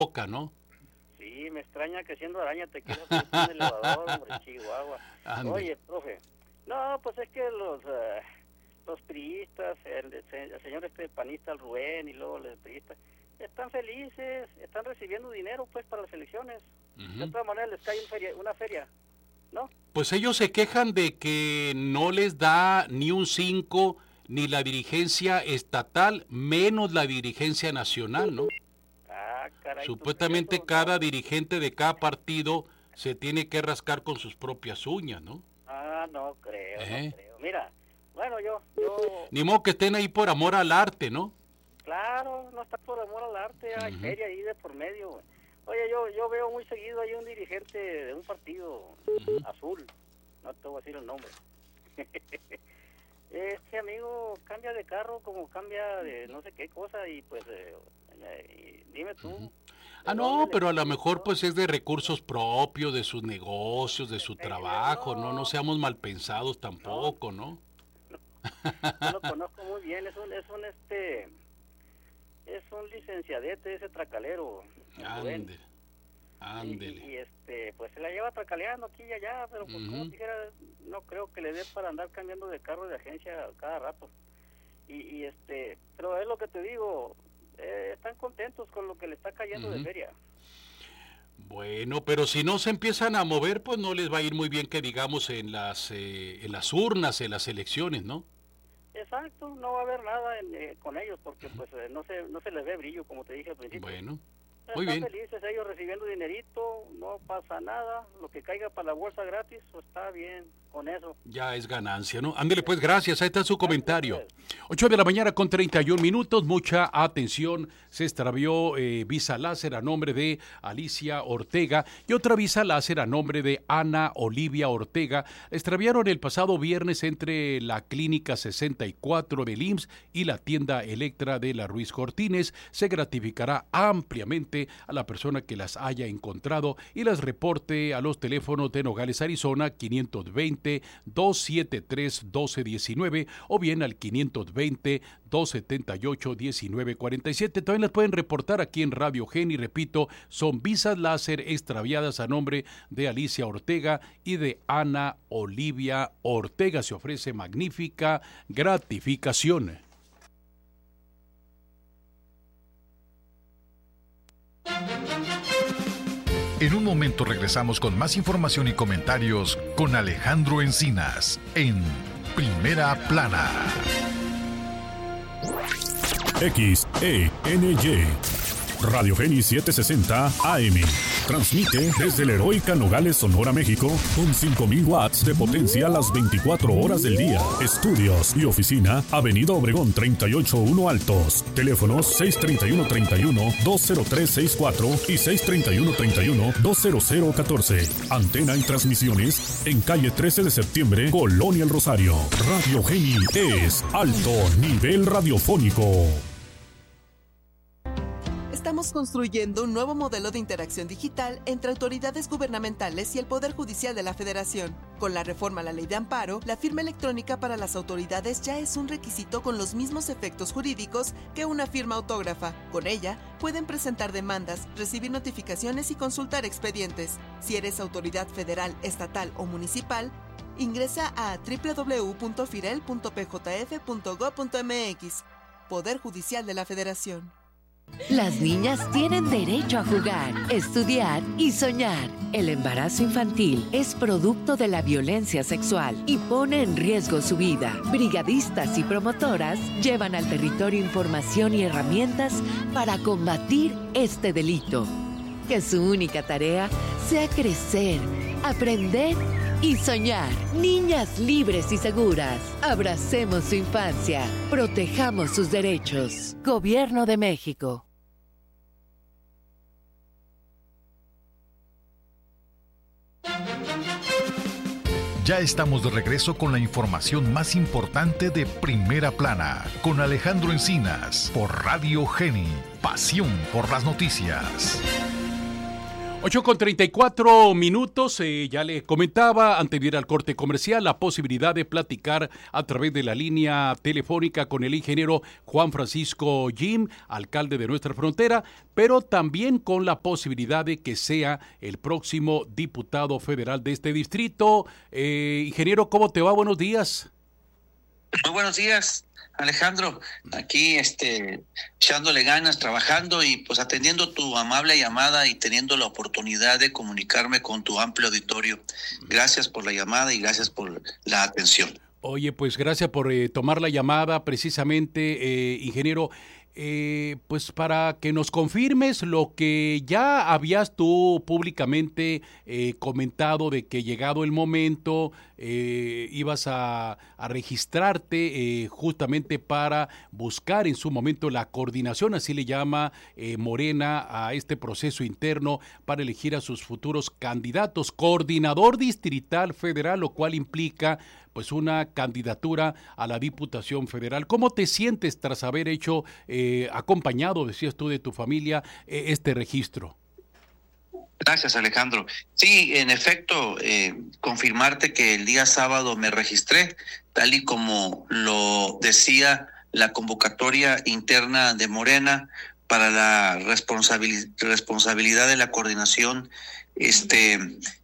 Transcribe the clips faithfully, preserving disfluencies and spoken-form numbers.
boca, ¿no? Sí, me extraña que siendo araña te quieras meter en el elevador, hombre, Chihuahua. Ande. Oye, profe, no, pues es que los uh, los priistas, el, el señor este panista, el Rubén, y luego los priistas, están felices, están recibiendo dinero, pues, para las elecciones. Uh-huh. De todas maneras les cae un feria, una feria, ¿no? Pues ellos se quejan de que no les da ni un cinco, ni la dirigencia estatal, menos la dirigencia nacional, ¿no? Ah, caray. Supuestamente eso, cada no. dirigente de cada partido se tiene que rascar con sus propias uñas, ¿no? Ah, no creo, ¿Eh? no creo. Mira, bueno, yo, yo... Ni modo que estén ahí por amor al arte, ¿no? Claro, no está por amor al arte, hay uh-huh. feria ahí de por medio. Oye, yo yo veo muy seguido ahí un dirigente de un partido uh-huh. azul, no te voy a decir el nombre. Este amigo cambia de carro como cambia de no sé qué cosa y pues, eh, eh, dime tú. Uh-huh. Ah, no, pero a lo mejor pues es de recursos propios, de sus negocios, de su trabajo, no, no, no seamos mal pensados tampoco, ¿no? no. no. Yo lo conozco muy bien, es un, es un este... es un licenciadete ese tracalero. Ándele, ándele. Y, y este, pues se la lleva tracaleando aquí y allá, pero pues uh-huh. como dijera, no creo que le dé para andar cambiando de carro de agencia cada rato. Y, y este, pero es lo que te digo, eh, están contentos con lo que le está cayendo uh-huh. de feria. Bueno, pero si no se empiezan a mover, pues no les va a ir muy bien que digamos en las eh, en las urnas, en las elecciones, ¿no? Exacto, no va a haber nada en, eh, con ellos porque pues eh, no se no se les ve brillo, como te dije al principio. Bueno, muy Están bien. felices ellos recibiendo dinerito, no pasa nada, lo que caiga para la bolsa gratis, pues está bien con eso. Ya es ganancia, ¿no? Ándele pues, gracias, ahí está su comentario. ocho de la mañana con treinta y un minutos, mucha atención, se extravió eh, visa láser a nombre de Alicia Ortega y otra visa láser a nombre de Ana Olivia Ortega. Extraviaron el pasado viernes entre la Clínica sesenta y cuatro del I M S S y la tienda Electra de la Ruiz Cortines. Se gratificará ampliamente a la persona que las haya encontrado y las reporte a los teléfonos de Nogales, Arizona, quinientos veinte, doscientos setenta y tres, doce diecinueve o bien al quinientos veinte, doscientos setenta y ocho, diecinueve cuarenta y siete. También las pueden reportar aquí en Radio Gen y repito, son visas láser extraviadas a nombre de Alicia Ortega y de Ana Olivia Ortega. Se ofrece magnífica gratificación. En un momento regresamos con más información y comentarios con Alejandro Encinas en Primera Plana. X E N Y Radio Geni setecientos sesenta A M. Transmite desde la heroica Nogales, Sonora, México, con cinco mil watts de potencia las veinticuatro horas del día. Estudios y oficina, Avenida Obregón treinta y ocho uno Altos. Teléfonos seis treinta y uno, treinta y uno, dos cero tres sesenta y cuatro y seis treinta y uno, treinta y uno, dos cero cero catorce. Antena y transmisiones en calle trece de septiembre, Colonia El Rosario. Radio Geni es alto nivel radiofónico. Estamos construyendo un nuevo modelo de interacción digital entre autoridades gubernamentales y el Poder Judicial de la Federación. Con la reforma a la Ley de Amparo, la firma electrónica para las autoridades ya es un requisito con los mismos efectos jurídicos que una firma autógrafa. Con ella, pueden presentar demandas, recibir notificaciones y consultar expedientes. Si eres autoridad federal, estatal o municipal, ingresa a doble u doble u doble u punto firel punto p j f punto gob punto m x. Poder Judicial de la Federación. Las niñas tienen derecho a jugar, estudiar y soñar. El embarazo infantil es producto de la violencia sexual y pone en riesgo su vida. Brigadistas y promotoras llevan al territorio información y herramientas para combatir este delito. Que su única tarea sea crecer, aprender y soñar. Niñas libres y seguras. Abracemos su infancia. Protejamos sus derechos. Gobierno de México. Ya estamos de regreso con la información más importante de Primera Plana, con Alejandro Encinas, por Radio Geni, pasión por las noticias. ocho con treinta y cuatro minutos, eh, ya le comentaba antes de ir al corte comercial la posibilidad de platicar a través de la línea telefónica con el ingeniero Juan Francisco Jim, alcalde de nuestra frontera, pero también con la posibilidad de que sea el próximo diputado federal de este distrito. Eh, ingeniero, ¿cómo te va? Buenos días. Muy buenos días, Alejandro, aquí este echándole ganas, trabajando y pues atendiendo tu amable llamada y teniendo la oportunidad de comunicarme con tu amplio auditorio. Gracias por la llamada y gracias por la atención. Oye, pues gracias por eh, tomar la llamada precisamente, eh, ingeniero. Eh, pues para que nos confirmes lo que ya habías tú públicamente eh, comentado de que llegado el momento eh, ibas a, a registrarte eh, justamente para buscar en su momento la coordinación, así le llama eh, Morena a este proceso interno para elegir a sus futuros candidatos, coordinador distrital federal, lo cual implica pues una candidatura a la Diputación Federal. ¿Cómo te sientes tras haber hecho, eh, acompañado, decías tú, de tu familia, eh, este registro? Gracias, Alejandro. Sí, en efecto, eh, confirmarte que el día sábado me registré, tal y como lo decía la convocatoria interna de Morena para la responsabil- responsabilidad de la coordinación este,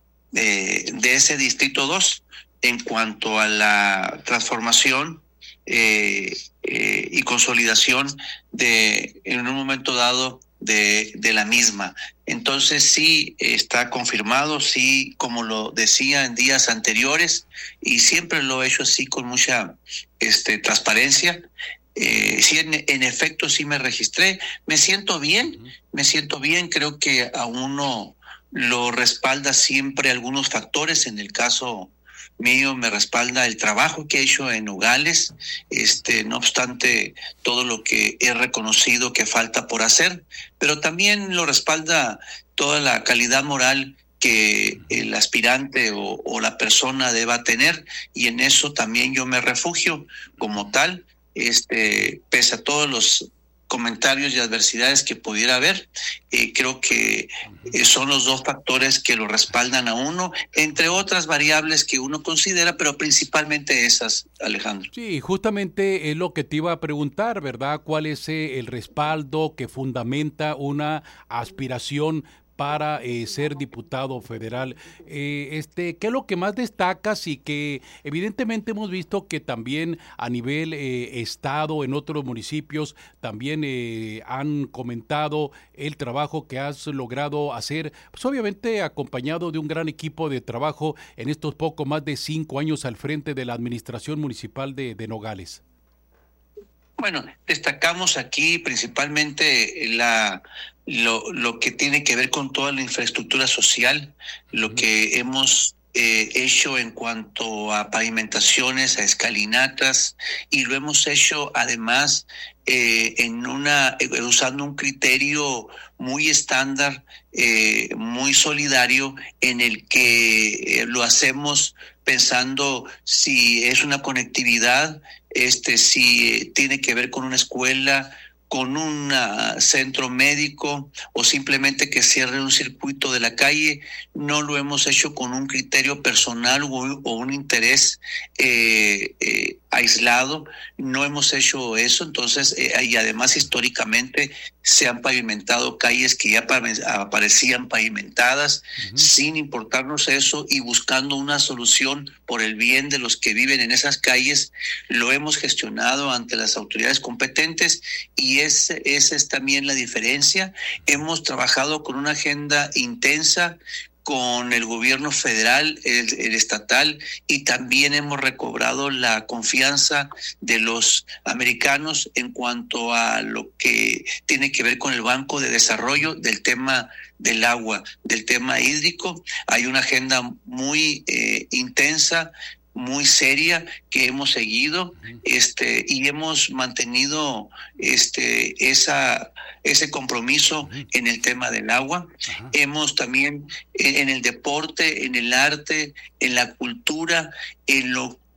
de, de ese Distrito dos. En cuanto a la transformación eh, eh, y consolidación de, en un momento dado, de, de la misma. Entonces sí está confirmado, sí, como lo decía en días anteriores, y siempre lo he hecho así con mucha este, transparencia. Eh, sí, en, en efecto sí me registré, me siento bien, me siento bien, creo que a uno lo respalda siempre algunos factores. En el caso mío me respalda el trabajo que he hecho en Nogales, este, no obstante todo lo que he reconocido que falta por hacer, pero también lo respalda toda la calidad moral que el aspirante o, o la persona deba tener, y en eso también yo me refugio como tal, este, pese a todos los comentarios y adversidades que pudiera haber. Eh, creo que eh, son los dos factores que lo respaldan a uno, entre otras variables que uno considera, pero principalmente esas, Alejandro. Sí, justamente es lo que te iba a preguntar, ¿verdad? ¿Cuál es eh, el respaldo que fundamenta una aspiración para eh, ser diputado federal? Eh, este, ¿qué es lo que más destacas? Y que evidentemente hemos visto que también a nivel eh, estado, en otros municipios, también eh, han comentado el trabajo que has logrado hacer, pues obviamente acompañado de un gran equipo de trabajo en estos poco más de cinco años al frente de la administración municipal de, de Nogales. Bueno, destacamos aquí principalmente la lo, lo que tiene que ver con toda la infraestructura social, lo que hemos eh, hecho en cuanto a pavimentaciones, a escalinatas, y lo hemos hecho además eh, en una eh, usando un criterio muy estándar, eh, muy solidario, en el que eh, lo hacemos pensando si es una conectividad, este, si tiene que ver con una escuela, con un uh, centro médico, o simplemente que cierre un circuito de la calle. No lo hemos hecho con un criterio personal o, o un interés eh, eh, aislado. No hemos hecho eso. Entonces, eh, y además históricamente se han pavimentado calles que ya aparecían pavimentadas, uh-huh, sin importarnos eso, y buscando una solución por el bien de los que viven en esas calles. Lo hemos gestionado ante las autoridades competentes, y esa es, es también la diferencia. Hemos trabajado con una agenda intensa con el gobierno federal, el, el estatal, y también hemos recobrado la confianza de los americanos en cuanto a lo que tiene que ver con el Banco de Desarrollo, del tema del agua, del tema hídrico. Hay una agenda muy eh, intensa, muy seria, que hemos seguido, este, y hemos mantenido este esa ese compromiso en el tema del agua. Ajá. Hemos también en el deporte, en el arte, en la cultura, en lo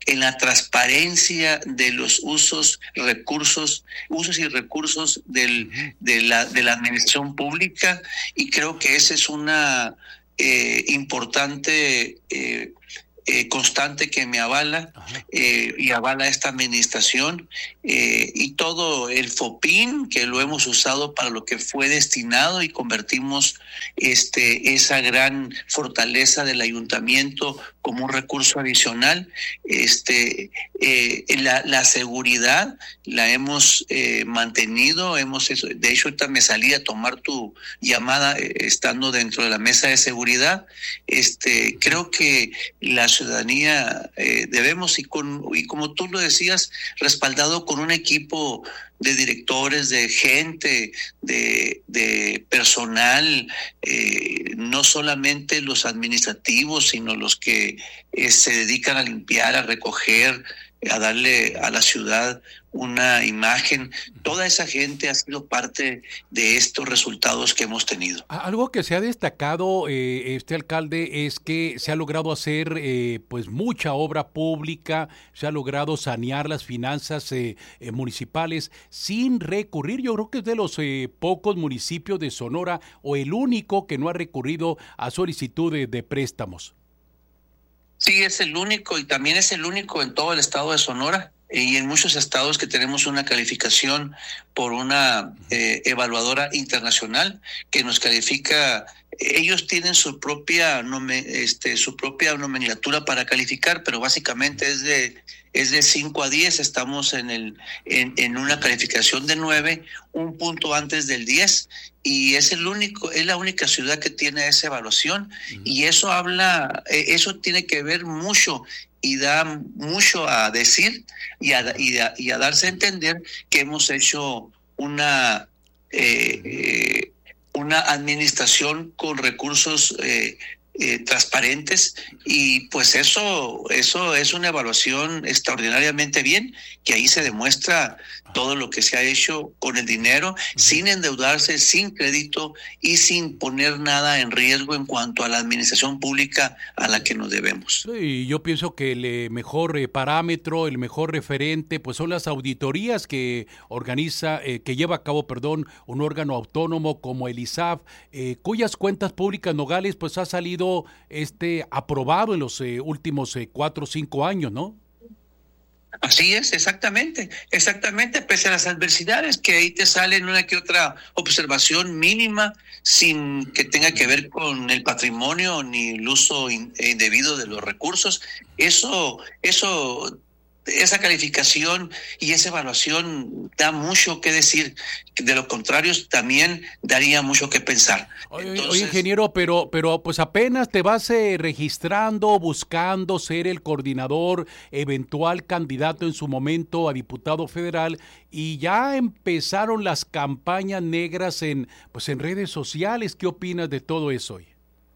en la transparencia de los usos, recursos, usos y recursos del, de, la, de la administración pública, y creo que esa es una eh, importante eh, Eh, constante que me avala eh, y avala esta administración eh, y todo el FOPIN que lo hemos usado para lo que fue destinado, y convertimos este esa gran fortaleza del ayuntamiento como un recurso adicional. Este eh, la, la seguridad la hemos eh, mantenido, hemos de hecho ahorita me salí a tomar tu llamada eh, estando dentro de la mesa de seguridad. Este creo que la ciudadanía eh, debemos, y con y como tú lo decías, respaldado con un equipo de directores, de gente, de, de personal, eh, no solamente los administrativos, sino los que eh, se dedican a limpiar, a recoger, a darle a la ciudad una imagen. Toda esa gente ha sido parte de estos resultados que hemos tenido. Algo que se ha destacado, eh, este alcalde, es que se ha logrado hacer eh, pues mucha obra pública, se ha logrado sanear las finanzas eh, eh, municipales sin recurrir. Yo creo que es de los eh, pocos municipios de Sonora, o el único, que no ha recurrido a solicitudes de préstamos. Sí, es el único, y también es el único en todo el estado de Sonora y en muchos estados que tenemos una calificación por una eh, evaluadora internacional que nos califica. Ellos tienen su propia este, su propia nomenclatura para calificar, pero básicamente es de es de cinco a diez. Estamos en el en, en una calificación de nueve, un punto antes del diez, y es el único es la única ciudad que tiene esa evaluación. Uh-huh. Y eso habla eso tiene que ver mucho y da mucho a decir y a, y a, y a darse a entender que hemos hecho una eh, eh, una administración con recursos eh, eh, transparentes, y pues eso eso es una evaluación extraordinariamente bien, que ahí se demuestra todo lo que se ha hecho con el dinero, sin endeudarse, sin crédito y sin poner nada en riesgo en cuanto a la administración pública a la que nos debemos. Y yo pienso que el eh, mejor eh, parámetro, el mejor referente, pues son las auditorías que organiza, eh, que lleva a cabo, perdón, un órgano autónomo como el I S A F, eh, cuyas cuentas públicas, Nogales, pues ha salido este aprobado en los eh, últimos eh, cuatro o cinco años, ¿no? Así es, exactamente, exactamente, pese a las adversidades que ahí te salen una que otra observación mínima sin que tenga que ver con el patrimonio ni el uso indebido de los recursos. Eso, eso, esa calificación y esa evaluación da mucho que decir. De lo contrario, también daría mucho que pensar. Oye, Entonces, oye ingeniero, pero, pero pues apenas te vas eh, registrando, buscando ser el coordinador, eventual candidato en su momento a diputado federal, y ya empezaron las campañas negras en, pues en redes sociales. ¿Qué opinas de todo eso hoy?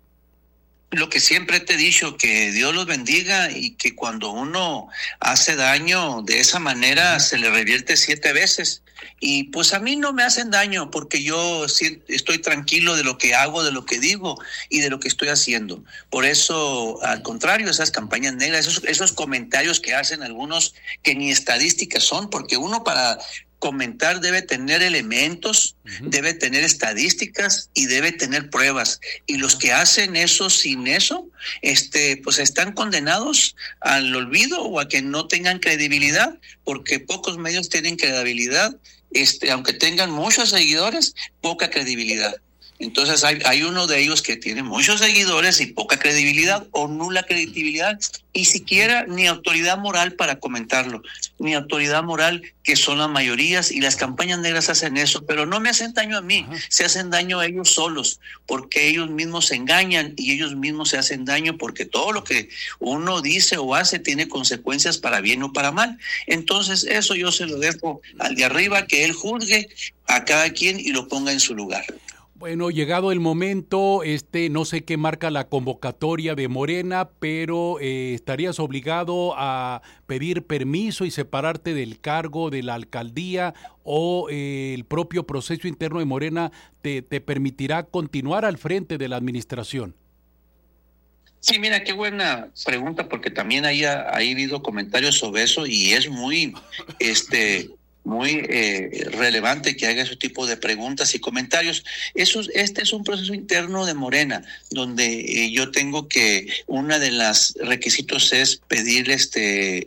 Lo que siempre te he dicho, que Dios los bendiga, y que cuando uno hace daño de esa manera se le revierte siete veces. Y pues a mí no me hacen daño, porque yo estoy tranquilo de lo que hago, de lo que digo y de lo que estoy haciendo. Por eso, al contrario, esas campañas negras, esos, esos comentarios que hacen algunos que ni estadísticas son, porque uno para comentar debe tener elementos, uh-huh. debe tener estadísticas y debe tener pruebas. Y los que hacen eso sin eso, este, pues están condenados al olvido o a que no tengan credibilidad, porque pocos medios tienen credibilidad, este, aunque tengan muchos seguidores, poca credibilidad. Entonces hay, hay uno de ellos que tiene muchos seguidores y poca credibilidad o nula credibilidad, y siquiera ni autoridad moral para comentarlo, ni autoridad moral, que son las mayorías, y las campañas negras hacen eso, pero no me hacen daño a mí, Ajá. se hacen daño a ellos solos, porque ellos mismos se engañan y ellos mismos se hacen daño, porque todo lo que uno dice o hace tiene consecuencias para bien o para mal. Entonces eso yo se lo dejo al de arriba, que él juzgue a cada quien y lo ponga en su lugar. Bueno, llegado el momento, este, no sé qué marca la convocatoria de Morena, pero eh, estarías obligado a pedir permiso y separarte del cargo de la alcaldía, o eh, el propio proceso interno de Morena te, te permitirá continuar al frente de la administración. Sí, mira, qué buena pregunta, porque también hay, hay habido comentarios sobre eso y es muy, este, muy eh, relevante que haga ese tipo de preguntas y comentarios. Eso, este es un proceso interno de Morena, donde eh, yo tengo que, una de las requisitos es pedir este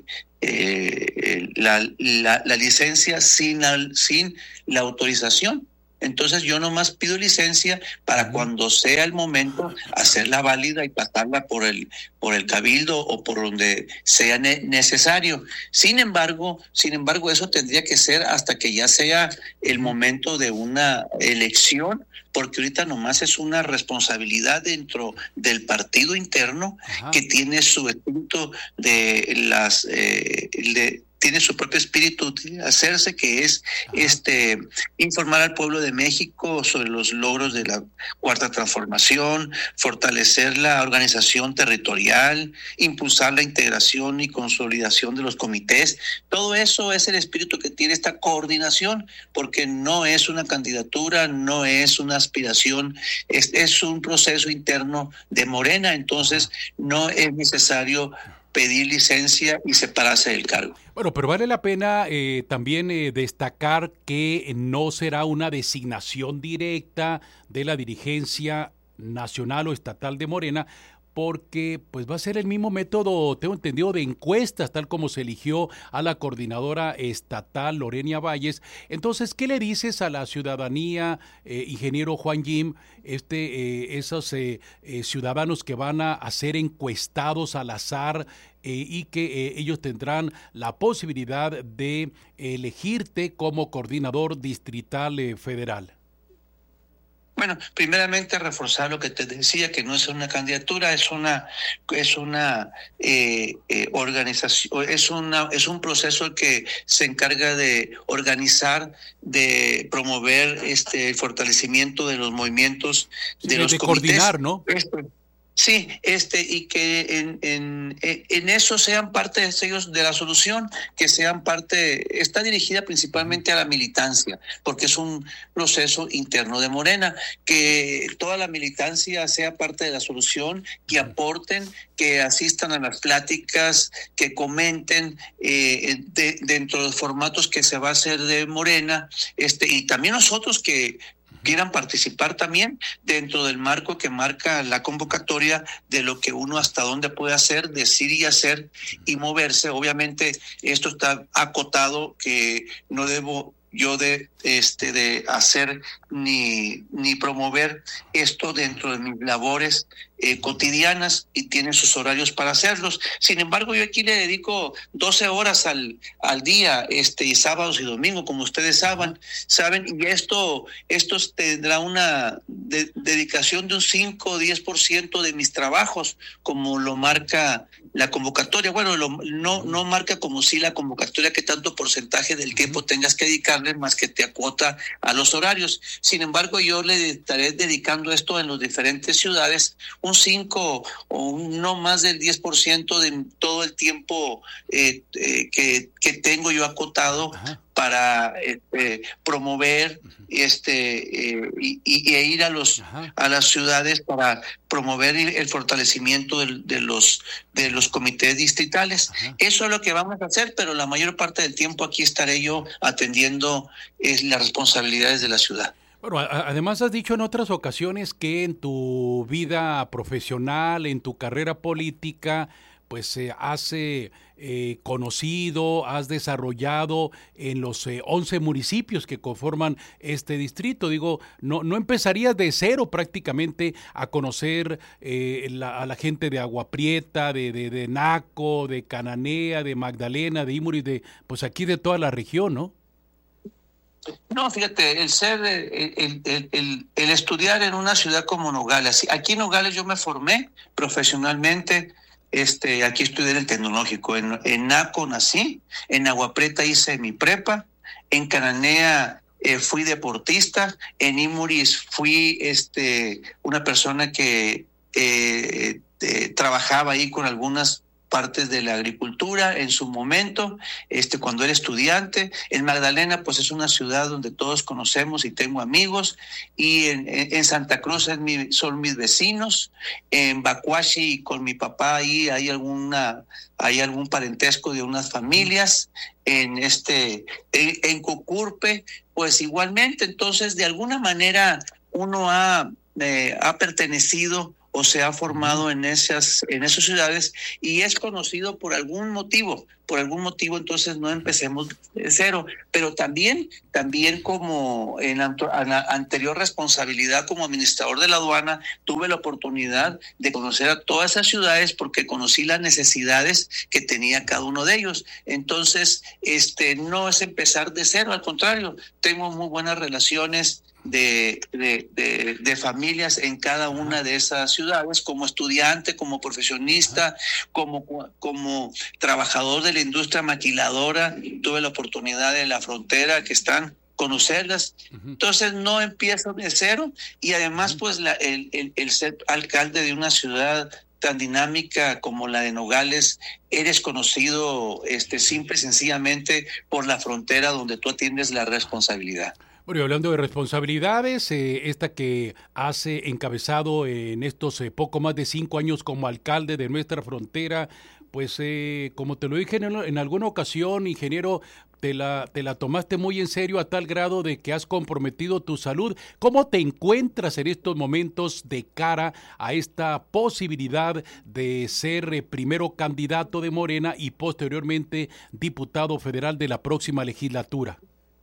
eh, la, la, la licencia sin, al, sin la autorización. Entonces yo nomás pido licencia para cuando sea el momento hacerla válida y pasarla por el por el cabildo o por donde sea ne- necesario. Sin embargo, sin embargo eso tendría que ser hasta que ya sea el momento de una elección, porque ahorita nomás es una responsabilidad dentro del partido interno. Ajá. Que tiene su espíritu de las eh, de tiene su propio espíritu de hacerse, que es Ajá. este informar al pueblo de México sobre los logros de la Cuarta Transformación, fortalecer la organización territorial, impulsar la integración y consolidación de los comités. Todo eso es el espíritu que tiene esta coordinación, porque no es una candidatura, no es una aspiración, es, es un proceso interno de Morena. Entonces no es necesario pedir licencia y separarse del cargo. Bueno, pero vale la pena eh, también eh, destacar que no será una designación directa de la dirigencia nacional o estatal de Morena, porque pues va a ser el mismo método, tengo entendido, de encuestas, tal como se eligió a la coordinadora estatal Lorena Valles. Entonces, ¿qué le dices a la ciudadanía, eh, ingeniero Juan Jim, este, eh, esos eh, eh, ciudadanos que van a, a ser encuestados al azar eh, y que eh, ellos tendrán la posibilidad de elegirte como coordinador distrital eh, federal? Bueno, primeramente reforzar lo que te decía, que no es una candidatura, es una es una eh, eh, organización, es una es un proceso que se encarga de organizar, de promover este el fortalecimiento de los movimientos de sí, los de comités. Coordinar, ¿no? Esto. Sí, este y que en, en en eso sean parte de ellos de la solución, que sean parte, está dirigida principalmente a la militancia, porque es un proceso interno de Morena, que toda la militancia sea parte de la solución, que aporten, que asistan a las pláticas, que comenten eh, de, dentro de los formatos que se va a hacer de Morena, este y también nosotros que quieran participar también dentro del marco que marca la convocatoria de lo que uno hasta dónde puede hacer, decir y hacer y moverse. Obviamente esto está acotado, que no debo yo de este de hacer ni ni promover esto dentro de mis labores eh, cotidianas, y tienen sus horarios para hacerlos. Sin embargo, yo aquí le dedico doce horas al al día, este y sábados y domingos, como ustedes saben, saben y esto esto tendrá una de, dedicación de un cinco o diez por ciento de mis trabajos, como lo marca la convocatoria. Bueno, lo, no no marca como si la convocatoria que tanto porcentaje del tiempo tengas que dedicarle, más que te acota a los horarios. Sin embargo, yo le estaré dedicando esto en las diferentes ciudades, un cinco o un, no más del diez por ciento de todo el tiempo eh, eh, que, que tengo yo acotado. Ajá. Para este, promover este eh, y, y e ir a los Ajá. a las ciudades para promover el fortalecimiento de, de los de los comités distritales. Ajá. Eso es lo que vamos a hacer, pero la mayor parte del tiempo aquí estaré yo atendiendo es las responsabilidades de la ciudad. Bueno, además has dicho en otras ocasiones que en tu vida profesional, en tu carrera política, pues se eh, hace eh, conocido, has desarrollado en los eh, once municipios que conforman este distrito. Digo, no no empezarías de cero prácticamente a conocer eh, la, a la gente de Agua Prieta, de, de, de Naco, de Cananea, de Magdalena, de Imuris, de pues aquí de toda la región, ¿no? No, fíjate, el ser, el, el, el, el estudiar en una ciudad como Nogales. Aquí en Nogales yo me formé profesionalmente. Este, aquí estudié en el tecnológico, en, en Naco nací, en Agua Prieta hice mi prepa, en Cananea eh, fui deportista, en Imuris fui este, una persona que eh, eh, trabajaba ahí con algunas partes de la agricultura en su momento, este, cuando era estudiante. En Magdalena, pues es una ciudad donde todos conocemos y tengo amigos, y en, en Santa Cruz es mi, son mis vecinos. En Bacuachi, con mi papá, ahí hay alguna, hay algún parentesco de unas familias. En este, en, en Cucurpe, pues igualmente. Entonces, de alguna manera, uno ha, eh, ha pertenecido o se ha formado en esas, en esas ciudades y es conocido por algún motivo, por algún motivo, entonces no empecemos de cero. Pero también, también como en la anterior responsabilidad como administrador de la aduana, tuve la oportunidad de conocer a todas esas ciudades porque conocí las necesidades que tenía cada uno de ellos. Entonces, este, no es empezar de cero, al contrario, tengo muy buenas relaciones De, de, de, de familias en cada una de esas ciudades, como estudiante, como profesionista, como, como trabajador de la industria maquiladora. Tuve la oportunidad de la frontera, que están, conocerlas. Entonces no empiezo de cero, y además pues la, el, el, el ser alcalde de una ciudad tan dinámica como la de Nogales, eres conocido este, simple y sencillamente por la frontera donde tú atiendes la responsabilidad. Bueno, y hablando de responsabilidades, eh, esta que has eh, encabezado en estos eh, poco más de cinco años como alcalde de nuestra frontera, pues eh, como te lo dije en, en alguna ocasión, ingeniero, te la, te la tomaste muy en serio a tal grado de que has comprometido tu salud. ¿Cómo te encuentras en estos momentos de cara a esta posibilidad de ser eh, primero candidato de Morena y posteriormente diputado federal de la próxima legislatura?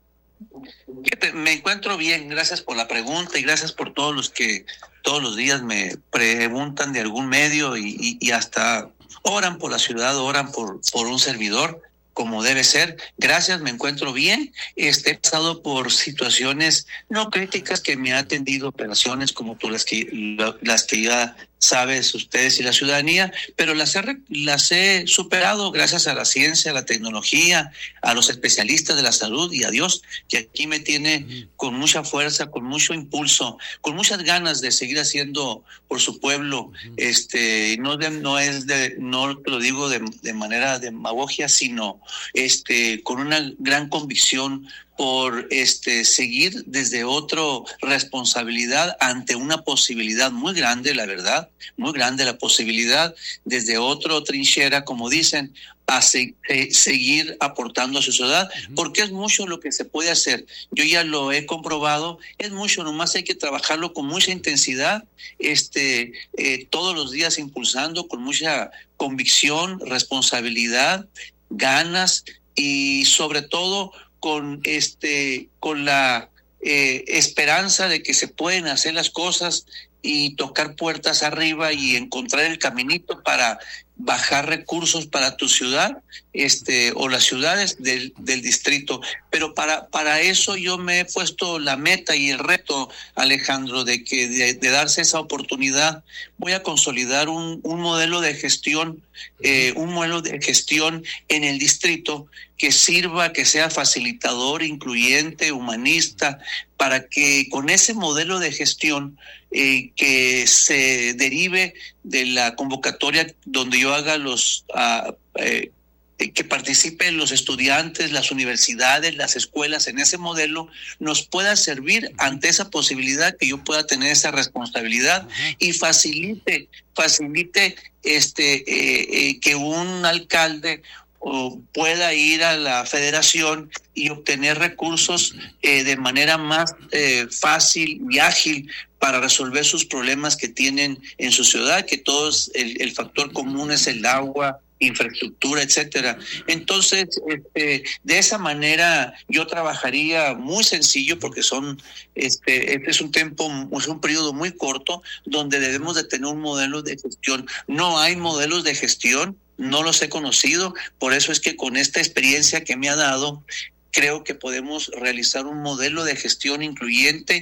Me encuentro bien, gracias por la pregunta y gracias por todos los que todos los días me preguntan de algún medio y, y, y hasta oran por la ciudad, oran por, por un servidor, como debe ser. Gracias, me encuentro bien. Este, he pasado por situaciones no críticas que me ha atendido operaciones como tú las que, las que ya sabes ustedes y la ciudadanía, pero las he, las he superado gracias a la ciencia, a la tecnología, a los especialistas de la salud y a Dios, que aquí me tiene con mucha fuerza, con mucho impulso, con muchas ganas de seguir haciendo por su pueblo. Este, no, de, no es de, no lo digo de, de manera demagogia, sino este, con una gran convicción por este seguir desde otra responsabilidad ante una posibilidad muy grande, la verdad, muy grande la posibilidad, desde otra trinchera, como dicen, a se, eh, seguir aportando a su ciudad, porque es mucho lo que se puede hacer. Yo ya lo he comprobado, es mucho, nomás hay que trabajarlo con mucha intensidad, este, eh, todos los días impulsando con mucha convicción, responsabilidad, ganas y sobre todo con este con la eh, esperanza de que se pueden hacer las cosas y tocar puertas arriba y encontrar el caminito para bajar recursos para tu ciudad, este, o las ciudades del, del distrito. Pero para, para eso yo me he puesto la meta y el reto, Alejandro, de que de, de darse esa oportunidad, voy a consolidar un, un modelo de gestión, eh, un modelo de gestión en el distrito que sirva, que sea facilitador, incluyente, humanista, para que con ese modelo de gestión eh, que se derive de la convocatoria donde yo haga los uh, eh, que participen los estudiantes, las universidades, las escuelas en ese modelo, nos pueda servir ante esa posibilidad que yo pueda tener esa responsabilidad y facilite, facilite este eh, eh, que un alcalde o pueda ir a la federación y obtener recursos eh, de manera más eh, fácil y ágil para resolver sus problemas que tienen en su ciudad, que todos el, el factor común es el agua, infraestructura, etcétera. Entonces, este, de esa manera yo trabajaría muy sencillo, porque son este, este es un tiempo, es un periodo muy corto donde debemos de tener un modelo de gestión. No hay modelos de gestión, no los he conocido, por eso es que con esta experiencia que me ha dado, creo que podemos realizar un modelo de gestión incluyente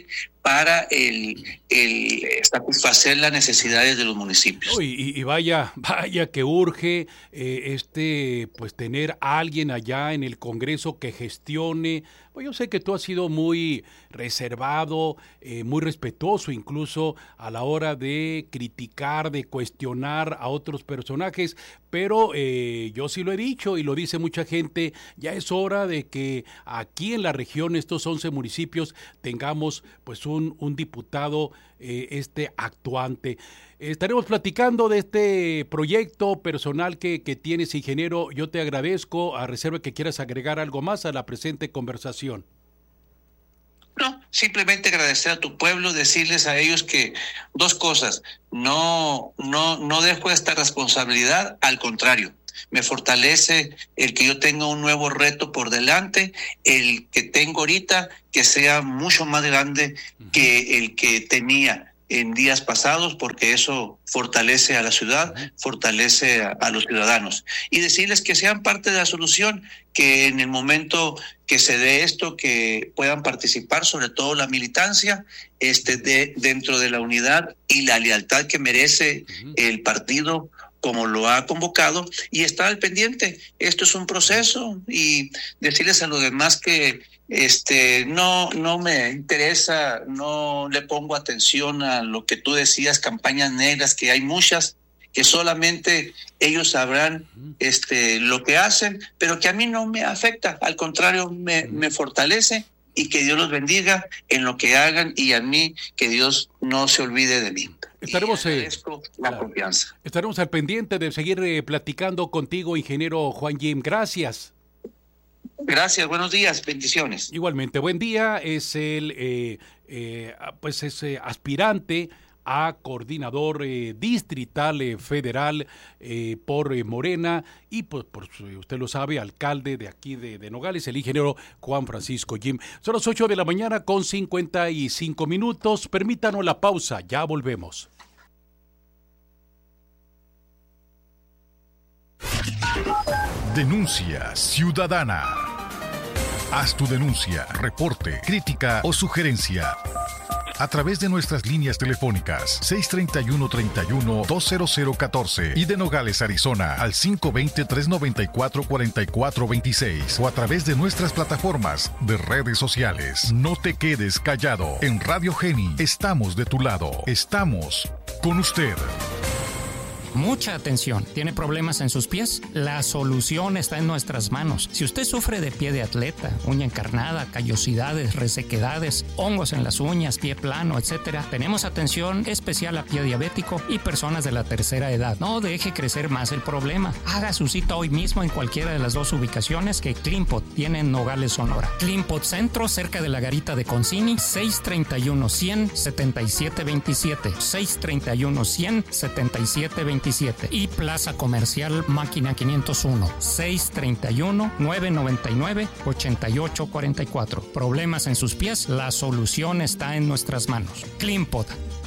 para el, el satisfacer las necesidades de los municipios. Oh, y, y vaya, vaya que urge eh, este, pues tener a alguien allá en el Congreso que gestione. Pues yo sé que tú has sido muy reservado, eh, muy respetuoso incluso a la hora de criticar, de cuestionar a otros personajes, pero eh, yo sí lo he dicho y lo dice mucha gente, ya es hora de que aquí en la región, estos once municipios, tengamos pues un, un diputado eh, este actuante. Estaremos platicando de este proyecto personal que, que tienes, ingeniero. Yo te agradezco, a reserva que quieras agregar algo más a la presente conversación. No, simplemente agradecer a tu pueblo, decirles a ellos que dos cosas, no, no, no dejo esta responsabilidad, al contrario, me fortalece el que yo tenga un nuevo reto por delante, el que tengo ahorita que sea mucho más grande que el que tenía en días pasados, porque eso fortalece a la ciudad, fortalece a, a los ciudadanos. Y decirles que sean parte de la solución, que en el momento que se dé esto, que puedan participar, sobre todo la militancia, este, de, dentro de la unidad y la lealtad que merece el partido como lo ha convocado, y estar al pendiente. Esto es un proceso, y decirles a los demás que este no no me interesa, no le pongo atención a lo que tú decías, campañas negras, que hay muchas, que solamente ellos sabrán este lo que hacen, pero que a mí no me afecta, al contrario, me, me fortalece, y que Dios los bendiga en lo que hagan, y a mí que Dios no se olvide de mí. Estaremos, eh, la claro, confianza. Estaremos al pendiente de seguir eh, platicando contigo, ingeniero Juan Jim. Gracias. Gracias, buenos días, bendiciones. Igualmente, buen día. Es el eh, eh, pues es eh, aspirante a coordinador eh, distrital eh, federal eh, por eh, Morena, y pues por, usted lo sabe, alcalde de aquí de, de Nogales, el ingeniero Juan Francisco Jim. Son las ocho de la mañana con cincuenta y cinco minutos. Permítanos la pausa, ya volvemos. Denuncia ciudadana. Haz tu denuncia, reporte, crítica o sugerencia a través de nuestras líneas telefónicas seis treinta y uno, treinta y uno, dos mil catorce y de Nogales, Arizona al cinco veinte, trescientos noventa y cuatro, cuarenta y cuatro veintiséis, o a través de nuestras plataformas de redes sociales. No te quedes callado. En Radio Geni estamos de tu lado. Estamos con usted. Mucha atención. ¿Tiene problemas en sus pies? La solución está en nuestras manos. Si usted sufre de pie de atleta, uña encarnada, callosidades, resequedades, hongos en las uñas, pie plano, etcétera, tenemos atención especial a pie diabético y personas de la tercera edad. No deje crecer más el problema. Haga su cita hoy mismo en cualquiera de las dos ubicaciones que Clinpot tiene en Nogales, Sonora. Clinpot Centro, cerca de la garita de Concini, seis treinta y uno, cien, setenta y siete veintisiete. seis treinta y uno, cien, setenta y siete veintisiete. Y Plaza Comercial Máquina quinientos uno, seis treinta y uno, novecientos noventa y nueve, ochenta y ocho cuarenta y cuatro. Problemas en sus pies, la solución está en nuestras manos. Clinpot.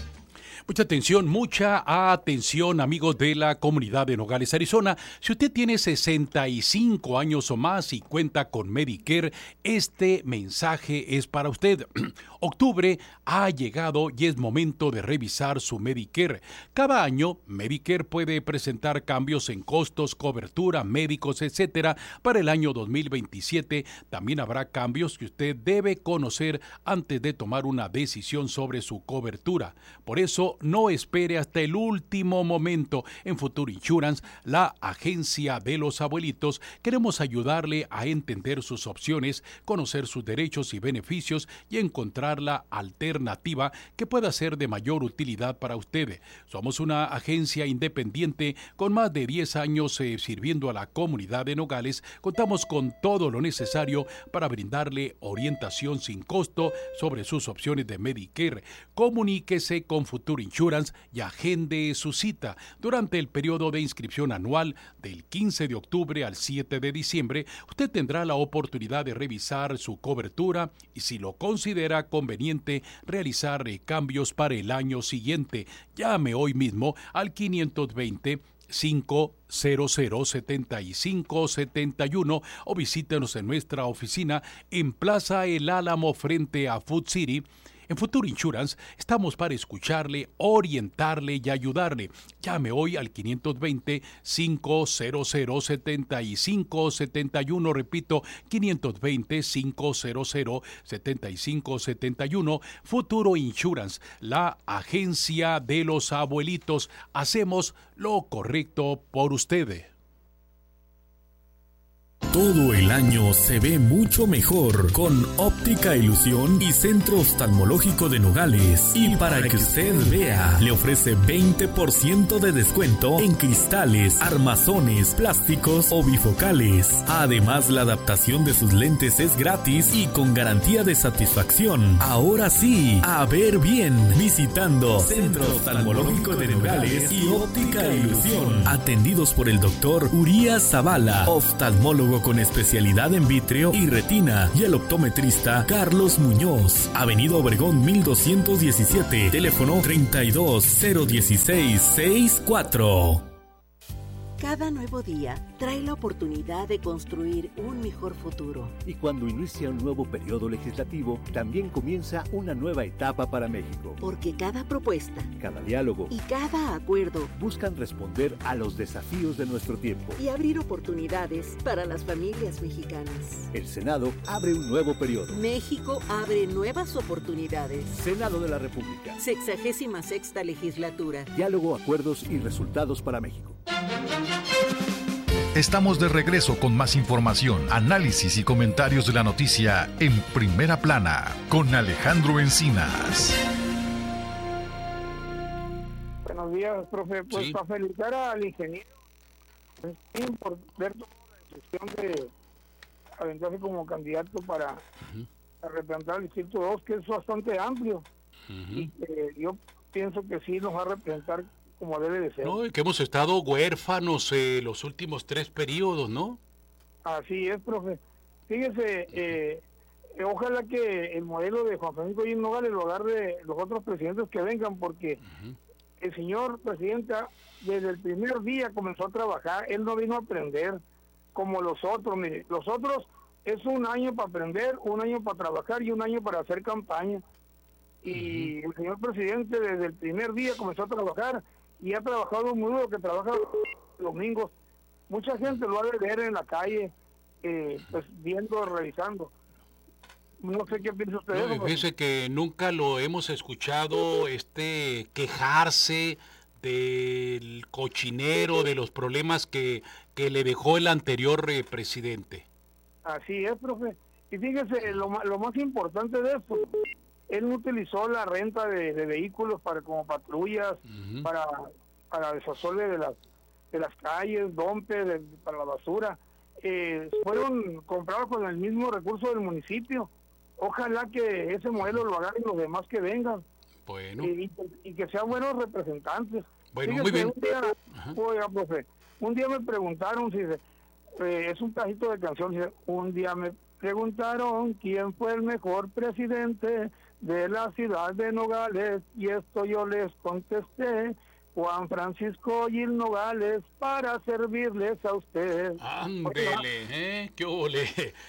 Mucha atención, mucha atención, amigos de la comunidad de Nogales, Arizona. Si usted tiene sesenta y cinco años o más y cuenta con Medicare, este mensaje es para usted. Octubre ha llegado y es momento de revisar su Medicare. Cada año, Medicare puede presentar cambios en costos, cobertura, médicos, etcétera. Para el año dos mil veintisiete también habrá cambios que usted debe conocer antes de tomar una decisión sobre su cobertura. Por eso, no espere hasta el último momento. En Future Insurance, la agencia de los abuelitos, queremos ayudarle a entender sus opciones, conocer sus derechos y beneficios y encontrar la alternativa que pueda ser de mayor utilidad para usted. Somos una agencia independiente con más de diez años eh, sirviendo a la comunidad de Nogales. Contamos con todo lo necesario para brindarle orientación sin costo sobre sus opciones de Medicare. Comuníquese con Future Insurance y agende su cita. Durante el periodo de inscripción anual del quince de octubre al siete de diciembre, usted tendrá la oportunidad de revisar su cobertura y, si lo considera conveniente, realizar eh, cambios para el año siguiente. Llame hoy mismo al quinientos veinte, cinco cero cero, setenta y cinco setenta y uno o visítenos en nuestra oficina en Plaza El Álamo frente a Food City, En Futuro Insurance estamos para escucharle, orientarle y ayudarle. Llame hoy al quinientos veinte, quinientos, setenta y cinco setenta y uno, repito, quinientos veinte, quinientos, setenta y cinco setenta y uno. Futuro Insurance, la agencia de los abuelitos. Hacemos lo correcto por usted. Todo el año se ve mucho mejor con Óptica Ilusión y Centro Oftalmológico de Nogales. Y para que usted vea, le ofrece veinte por ciento de descuento en cristales, armazones, plásticos o bifocales. Además, la adaptación de sus lentes es gratis y con garantía de satisfacción. Ahora sí, a ver bien, visitando Centro Oftalmológico de Nogales y Óptica Ilusión. Atendidos por el doctor Urias Zavala, oftalmólogo con especialidad en vítreo y retina, y el optometrista Carlos Muñoz. Avenida Obregón mil doscientos diecisiete, teléfono treinta y dos, cero dieciséis, sesenta y cuatro. Cada nuevo día trae la oportunidad de construir un mejor futuro. Y cuando inicia un nuevo periodo legislativo, también comienza una nueva etapa para México. Porque cada propuesta, cada diálogo y cada acuerdo buscan responder a los desafíos de nuestro tiempo y abrir oportunidades para las familias mexicanas. El Senado abre un nuevo periodo. México abre nuevas oportunidades. Senado de la República. Sexagésima sexta legislatura. Diálogo, acuerdos y resultados para México. Estamos de regreso con más información, análisis y comentarios de la noticia en Primera Plana con Alejandro Encinas. Buenos días, profe. Pues sí. Para felicitar al ingeniero por ver toda la decisión de aventarse como candidato para, uh-huh. para representar el Distrito dos, que es bastante amplio. Uh-huh. Y eh, yo pienso que sí nos va a representar como debe de ser. No, y que hemos estado huérfanos eh, los últimos tres periodos, ¿no? Así es, profe. Fíjese, eh, eh, ojalá que el modelo de Juan Francisco Gil Nogales lo agarre los otros presidentes que vengan, porque uh-huh. el señor presidente desde el primer día comenzó a trabajar. Él no vino a aprender como los otros. Mire, los otros es un año para aprender, un año para trabajar y un año para hacer campaña. Y uh-huh. el señor presidente desde el primer día comenzó a trabajar y ha trabajado muy duro, que trabaja los domingos. Mucha gente lo ha de ver en la calle, eh, pues viendo, revisando. No sé qué piensa usted. No, eso, fíjese que nunca lo hemos escuchado este quejarse del cochinero, de los problemas que, que le dejó el anterior eh, presidente. Así es, profe. Y fíjese, lo, lo más importante de esto, él no utilizó la renta de, de vehículos para como patrullas, uh-huh. para para desasole de las de las calles, dompe, de, para la basura. Eh, fueron comprados con el mismo recurso del municipio. Ojalá que ese modelo lo hagan los demás que vengan. Bueno. Y, y, y que sean buenos representantes. Bueno, Fíjese, muy bien. Un día, oiga, profe, un día me preguntaron, si eh, es un pedacito de canción, dice, un día me preguntaron quién fue el mejor presidente de la ciudad de Nogales, y esto yo les contesté, Juan Francisco Gil Nogales, para servirles a usted. Ándele, ¿eh? ¡Qué ole!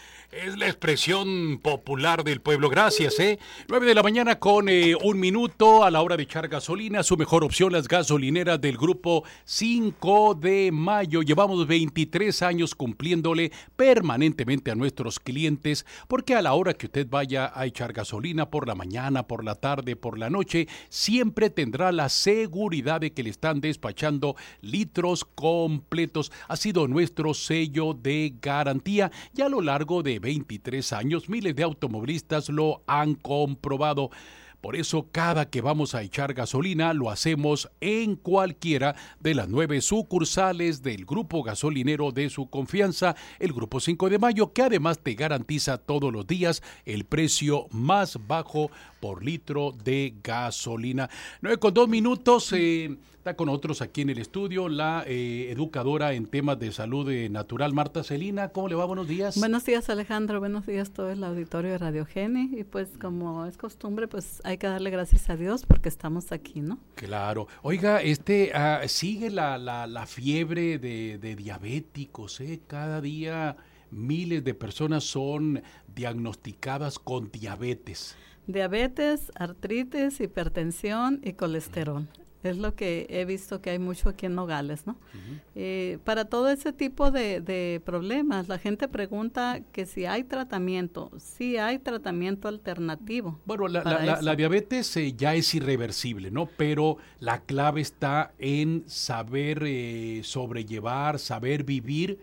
Es la expresión popular del pueblo. Gracias, ¿eh? nueve de la mañana con eh, un minuto a la hora de echar gasolina. Su mejor opción, las gasolineras del grupo cinco de mayo. Llevamos veintitrés años cumpliéndole permanentemente a nuestros clientes, porque a la hora que usted vaya a echar gasolina, por la mañana, por la tarde, por la noche, siempre tendrá la seguridad de que le están despachando litros completos. Ha sido nuestro sello de garantía y a lo largo de veintitrés años, miles de automovilistas lo han comprobado. Por eso, cada que vamos a echar gasolina, lo hacemos en cualquiera de las nueve sucursales del grupo gasolinero de su confianza, el Grupo cinco de mayo, que además te garantiza todos los días el precio más bajo por litro de gasolina. nueve con dos minutos, eh, está con nosotros aquí en el estudio la eh, educadora en temas de salud eh, natural, Marta Celina. ¿Cómo le va? Buenos días. Buenos días, Alejandro. Buenos días todo el auditorio de Radio Geni. Y pues, como es costumbre, pues hay que darle gracias a Dios porque estamos aquí, ¿no? Claro. Oiga, este uh, sigue la, la, la fiebre de, de diabéticos, ¿eh? Cada día miles de personas son diagnosticadas con diabetes. Diabetes, artritis, hipertensión y colesterol. Es lo que he visto que hay mucho aquí en Nogales, ¿no? Uh-huh. Eh, para todo ese tipo de, de problemas, la gente pregunta que si hay tratamiento. Sí hay tratamiento alternativo. Bueno, la, la, la, la diabetes eh, ya es irreversible, ¿no? Pero la clave está en saber eh, sobrellevar, saber vivir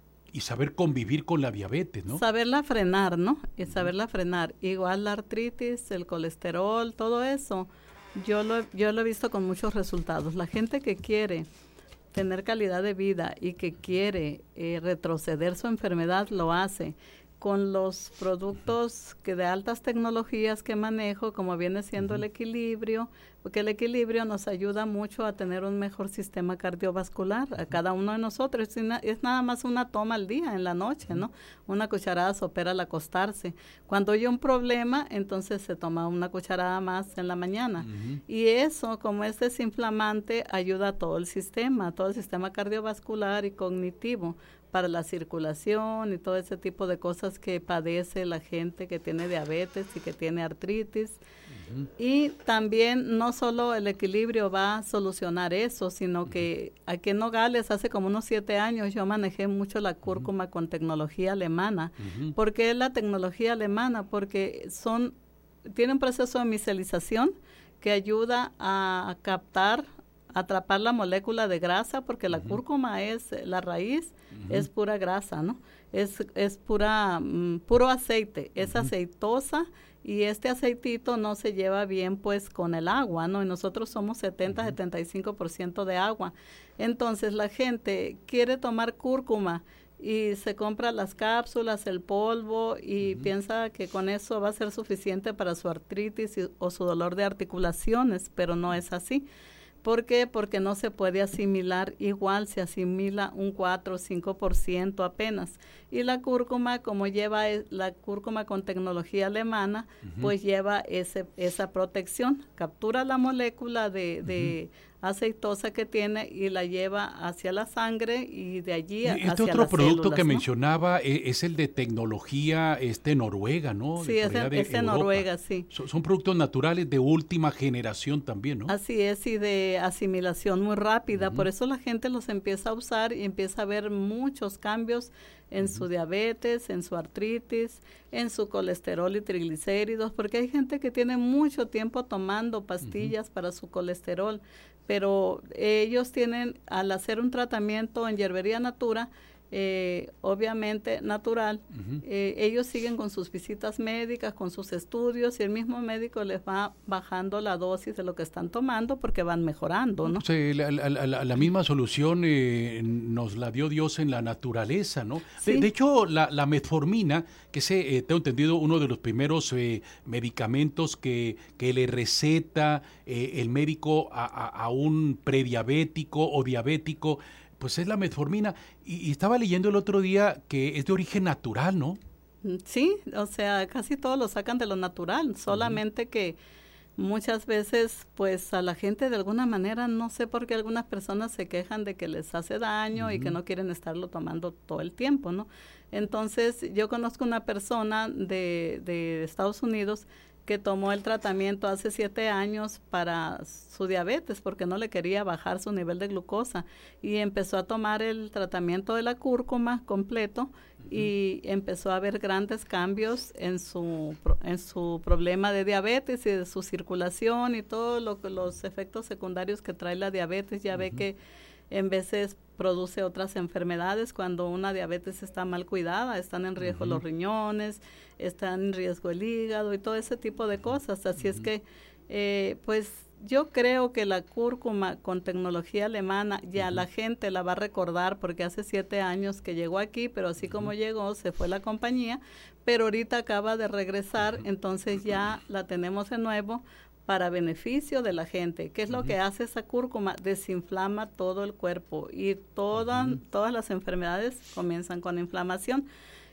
y saber convivir con la diabetes, ¿no? Saberla frenar, ¿no? Y saberla frenar. Igual la artritis, el colesterol, todo eso. Yo lo, yo lo he visto con muchos resultados. La gente que quiere tener calidad de vida y que quiere eh, retroceder su enfermedad, lo hace con los productos que de altas tecnologías que manejo, como viene siendo el equilibrio, porque el equilibrio nos ayuda mucho a tener un mejor sistema cardiovascular a cada uno de nosotros. Es, na, es nada más una toma al día, en la noche, ¿no? Una cucharada sopera al acostarse. Cuando hay un problema, entonces se toma una cucharada más en la mañana. Uh-huh. Y eso, como es desinflamante, ayuda a todo el sistema, a todo el sistema cardiovascular y cognitivo, para la circulación y todo ese tipo de cosas que padece la gente que tiene diabetes y que tiene artritis. Uh-huh. Y también no solo el equilibrio va a solucionar eso, sino uh-huh. que aquí en Nogales hace como unos siete años yo manejé mucho la cúrcuma uh-huh. con tecnología alemana. Uh-huh. ¿Por qué la tecnología alemana? Porque son tiene un proceso de micelización que ayuda a captar, atrapar la molécula de grasa, porque la uh-huh. cúrcuma es, la raíz uh-huh. es pura grasa, ¿no? Es, es pura, um, puro aceite, es uh-huh. aceitosa, y este aceitito no se lleva bien pues con el agua, ¿no? Y nosotros somos setenta, uh-huh. setenta y cinco por ciento de agua. Entonces la gente quiere tomar cúrcuma y se compra las cápsulas, el polvo, y uh-huh. piensa que con eso va a ser suficiente para su artritis y, o su dolor de articulaciones, pero no es así. ¿Por qué? Porque no se puede asimilar igual, se asimila un cuatro o cinco por ciento apenas. Y la cúrcuma, como lleva la cúrcuma con tecnología alemana, uh-huh. pues lleva ese, esa protección, captura la molécula de, de uh-huh. aceitosa que tiene y la lleva hacia la sangre y de allí hacia las células. Este otro producto que ¿no? mencionaba es, es el de tecnología este Noruega, ¿no? Sí, es de, de, es de Noruega, sí. Son, son productos naturales de última generación también, ¿no? Así es, y de asimilación muy rápida. Uh-huh. Por eso la gente los empieza a usar y empieza a ver muchos cambios en uh-huh. su diabetes, en su artritis, en su colesterol y triglicéridos, porque hay gente que tiene mucho tiempo tomando pastillas uh-huh. para su colesterol, pero ellos tienen, al hacer un tratamiento en Hierbería Natura, eh, obviamente natural, uh-huh. eh, ellos siguen con sus visitas médicas, con sus estudios, y el mismo médico les va bajando la dosis de lo que están tomando porque van mejorando, ¿no? Sí, la, la, la, la misma solución eh, nos la dio Dios en la naturaleza, ¿no? Sí. De, de hecho, la, la metformina, que es, eh, tengo entendido, uno de los primeros eh, medicamentos que, que le receta eh, el médico a, a, a un prediabético o diabético, pues es la metformina. Y, y estaba leyendo el otro día que es de origen natural, ¿no? Sí, o sea, casi todos lo sacan de lo natural, solamente uh-huh. que muchas veces, pues a la gente de alguna manera, no sé por qué algunas personas se quejan de que les hace daño uh-huh. y que no quieren estarlo tomando todo el tiempo, ¿no? Entonces, yo conozco una persona de, de Estados Unidos que tomó el tratamiento hace siete años para su diabetes porque no le quería bajar su nivel de glucosa, y empezó a tomar el tratamiento de la cúrcuma completo uh-huh. y empezó a ver grandes cambios en su en su problema de diabetes y de su circulación y todos lo, los efectos secundarios que trae la diabetes. Ya uh-huh. ve que en veces produce otras enfermedades cuando una diabetes está mal cuidada, están en riesgo uh-huh. los riñones, están en riesgo el hígado y todo ese tipo de cosas. Así uh-huh. es que, eh, pues yo creo que la cúrcuma con tecnología alemana ya uh-huh. la gente la va a recordar porque hace siete años que llegó aquí, pero así uh-huh. como llegó, se fue la compañía, pero ahorita acaba de regresar, uh-huh. entonces ya la tenemos de nuevo para beneficio de la gente. ¿Qué es uh-huh. lo que hace esa cúrcuma? Desinflama todo el cuerpo y toda, uh-huh. todas las enfermedades comienzan con inflamación.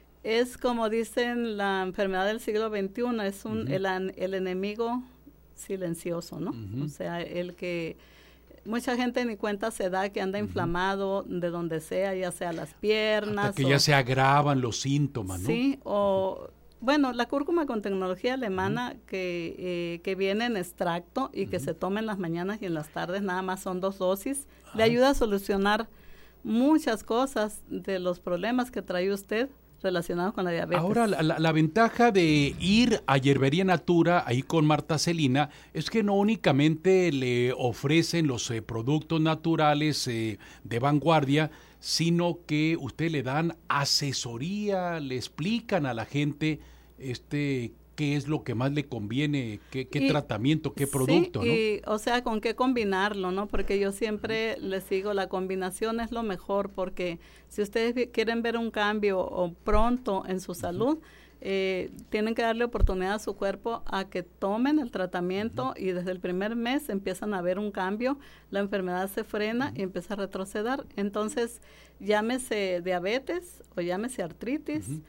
Es como dicen, la enfermedad del siglo veintiuno, es un, uh-huh. el, el enemigo silencioso, ¿no? Uh-huh. O sea, el que mucha gente ni cuenta se da que anda uh-huh. inflamado de donde sea, ya sea las piernas. Hasta que o, ya se agravan los síntomas, ¿no? Sí, o Bueno, la cúrcuma con tecnología alemana uh-huh. que, eh, que viene en extracto y uh-huh. que se toma en las mañanas y en las tardes, nada más son dos dosis, uh-huh. le ayuda a solucionar muchas cosas de los problemas que trae usted relacionados con la diabetes. Ahora, la, la, la ventaja de ir a Hierbería Natura, ahí con Marta Celina, es que no únicamente le ofrecen los eh, productos naturales eh, de vanguardia, sino que usted le dan asesoría, le explican a la gente este qué es lo que más le conviene, qué, qué y, tratamiento, qué producto, sí, ¿no? Y, o sea, con qué combinarlo, ¿no? Porque yo siempre les digo, la combinación es lo mejor, porque si ustedes quieren ver un cambio o pronto en su salud, uh-huh. eh, tienen que darle oportunidad a su cuerpo a que tomen el tratamiento uh-huh. y desde el primer mes empiezan a ver un cambio, la enfermedad se frena uh-huh. y empieza a retroceder. Entonces, llámese diabetes o llámese artritis uh-huh.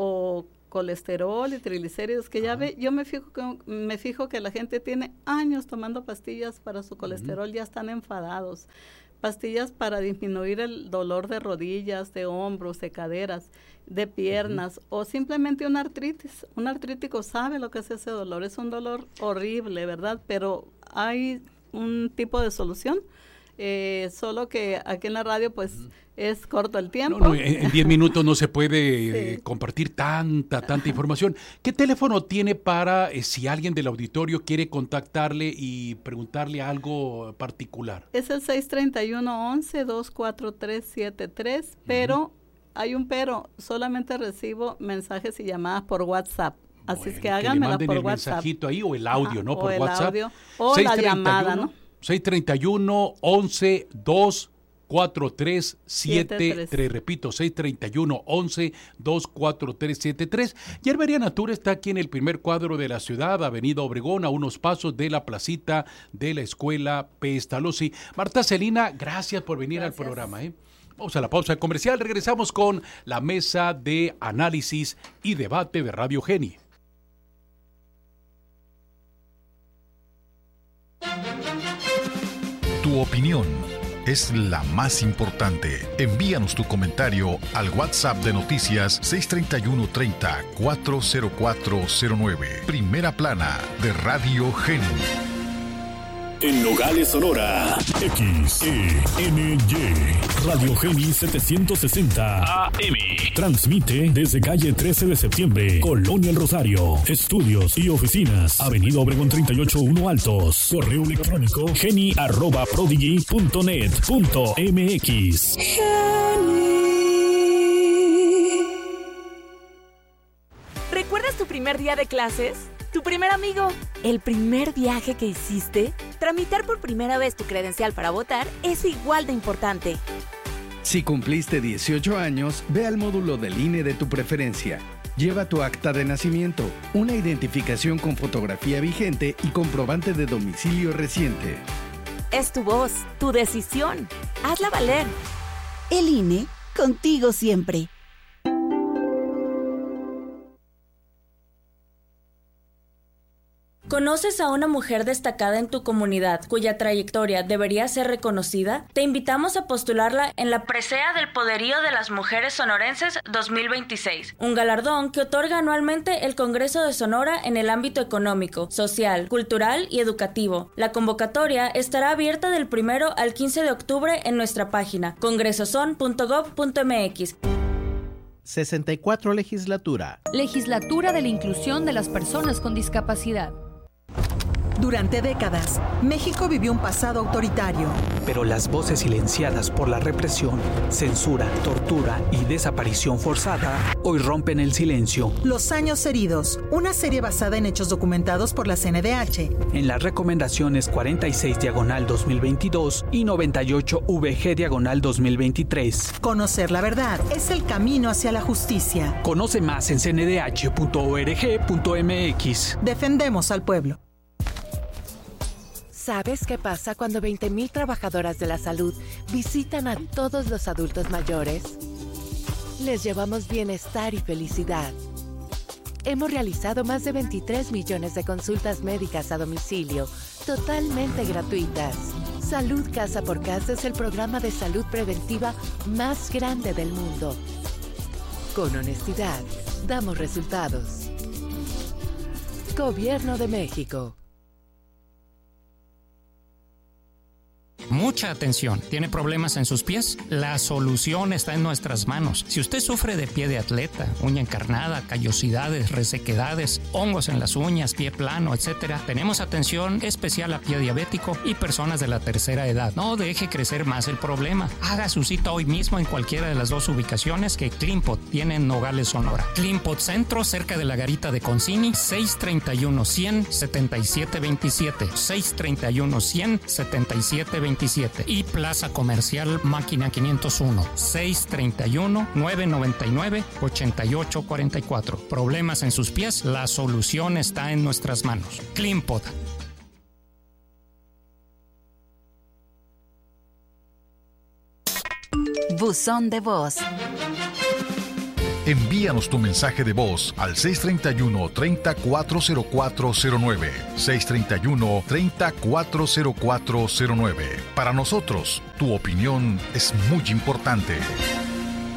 o colesterol y triglicéridos, que ya ve, yo me fijo que me fijo que la gente tiene años tomando pastillas para su colesterol, uh-huh. ya están enfadados. Pastillas para disminuir el dolor de rodillas, de hombros, de caderas, de piernas, uh-huh. o simplemente una artritis. Un artrítico sabe lo que es ese dolor, es un dolor horrible, ¿verdad? Pero hay un tipo de solución. Eh, solo que aquí en la radio pues uh-huh. es corto el tiempo. No, no, en diez minutos no se puede sí. eh, compartir tanta, tanta información. ¿Qué teléfono tiene para eh, si alguien del auditorio quiere contactarle y preguntarle algo particular? Es el seis treinta y uno, once, dos cuatro tres siete tres, pero uh-huh. hay un pero, solamente recibo mensajes y llamadas por WhatsApp. Así bueno, es que háganmela por el WhatsApp. El mensajito ahí o el audio, ah, ¿no? Por o el WhatsApp. Audio, o la llamada, ¿no? seis treinta y uno, once, dos cuatro tres siete tres, repito, seis treinta y uno, once, dos cuatro tres siete tres. Hierbería Natura está aquí en el primer cuadro de la ciudad, Avenida Obregón, a unos pasos de la placita de la Escuela Pestalozzi. Marta Celina, gracias por venir gracias. al programa, ¿eh? Vamos a la pausa comercial, regresamos con la mesa de análisis y debate de Radio Geni. Tu opinión es la más importante. Envíanos tu comentario al WhatsApp de Noticias seis treinta y uno, treinta, cuatro cero cuatro cero nueve. Primera plana de Radio Geni. En Nogales, Sonora, X E N Y, Radio Geni setecientos sesenta A M. Transmite desde calle trece de septiembre, Colonia El Rosario. Estudios y oficinas, Avenida Obregón treinta y ocho uno Altos. Correo electrónico geni arroba prodigy punto net punto m x. ¿Recuerdas tu primer día de clases? ¿Tu primer amigo? ¿El primer viaje que hiciste? Tramitar por primera vez tu credencial para votar es igual de importante. Si cumpliste dieciocho años, ve al módulo del I N E de tu preferencia. Lleva tu acta de nacimiento, una identificación con fotografía vigente y comprobante de domicilio reciente. Es tu voz, tu decisión. Hazla valer. El I N E, contigo siempre. ¿Conoces a una mujer destacada en tu comunidad cuya trayectoria debería ser reconocida? Te invitamos a postularla en la Presea del Poderío de las Mujeres Sonorenses dos mil veintiséis, un galardón que otorga anualmente el Congreso de Sonora en el ámbito económico, social, cultural y educativo. La convocatoria estará abierta del primero al quince de octubre en nuestra página congresoson punto gob punto m x. sesenta y cuatro Legislatura. Legislatura de la Inclusión de las Personas con Discapacidad. Durante décadas, México vivió un pasado autoritario. Pero las voces silenciadas por la represión, censura, tortura y desaparición forzada hoy rompen el silencio. Los años heridos, una serie basada en hechos documentados por la C N D H. En las recomendaciones cuarenta y seis diagonal dos mil veintidós y noventa y ocho V G diagonal dos mil veintitrés. Conocer la verdad es el camino hacia la justicia. Conoce más en c n d h punto org punto m x. Defendemos al pueblo. ¿Sabes qué pasa cuando veinte mil trabajadoras de la salud visitan a todos los adultos mayores? Les llevamos bienestar y felicidad. Hemos realizado más de veintitrés millones de consultas médicas a domicilio, totalmente gratuitas. Salud Casa por Casa es el programa de salud preventiva más grande del mundo. Con honestidad, damos resultados. Gobierno de México. Mucha atención. ¿Tiene problemas en sus pies? La solución está en nuestras manos. Si usted sufre de pie de atleta, uña encarnada, callosidades, resequedades, hongos en las uñas, pie plano, etcétera, tenemos atención especial a pie diabético y personas de la tercera edad. No deje crecer más el problema. Haga su cita hoy mismo en cualquiera de las dos ubicaciones que Clinpot tiene en Nogales, Sonora. Clinpot Centro, cerca de la garita de Concini, seis treinta y uno, cien, setenta y siete veintisiete. seis treinta y uno, cien, setenta y siete veintisiete. Y Plaza Comercial Máquina quinientos uno, seis treinta y uno, nueve noventa y nueve, ochenta y ocho cuarenta y cuatro. Problemas en sus pies, la solución está en nuestras manos. Clinpot. Buzón de voz. Envíanos tu mensaje de voz al seis treinta y uno, treinta, cuatro cero cuatro cero nueve. seis treinta y uno, treinta, cuatro cero cuatro cero nueve. Para nosotros, tu opinión es muy importante.